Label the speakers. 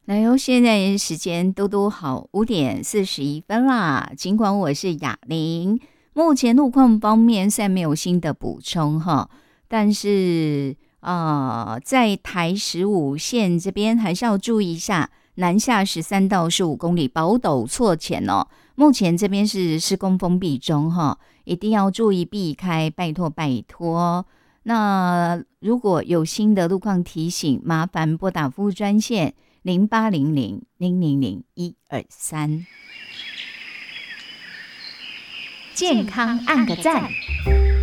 Speaker 1: 来哟，现在时间都好5:41啦。尽管我是雅玲，目前路况方面虽然没有新的补充哈，但是在台15线这边还是要注意一下，南下13到15公里宝斗错前哦。目前这边是施工封闭中哈，一定要注意避开，拜托拜托。那如果有新的路况提醒，麻烦拨打服务专线0800-000-123。
Speaker 2: 健康按个赞。